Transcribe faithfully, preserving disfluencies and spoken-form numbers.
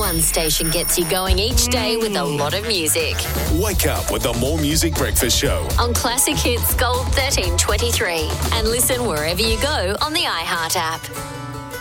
One station gets you going each day with a lot of music. Wake up with the More Music Breakfast Show on Classic Hits Gold thirteen twenty-three and listen wherever you go on the iHeart app.